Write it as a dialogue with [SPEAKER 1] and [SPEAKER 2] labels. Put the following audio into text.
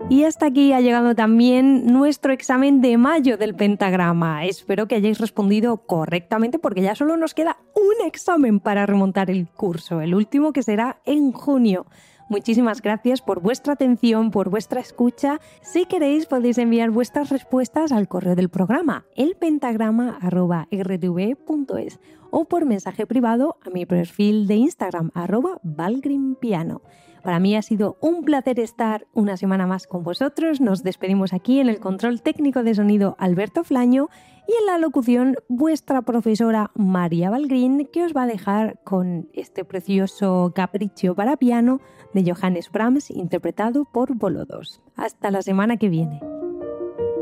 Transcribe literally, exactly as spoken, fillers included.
[SPEAKER 1] Y hasta aquí ha llegado también nuestro examen de mayo del pentagrama. Espero que hayáis respondido correctamente porque ya solo nos queda un examen para remontar el curso, el último que será en junio. Muchísimas gracias por vuestra atención, por vuestra escucha. Si queréis podéis enviar vuestras respuestas al correo del programa, elpentagrama arroba r t v punto es o por mensaje privado a mi perfil de Instagram, arroba valgrimpiano. Para mí ha sido un placer estar una semana más con vosotros. Nos despedimos aquí en el control técnico de sonido Alberto Flaño y en la locución vuestra profesora María Valgrín, que os va a dejar con este precioso capricho para piano de Johannes Brahms interpretado por Volodos. Hasta la semana que viene.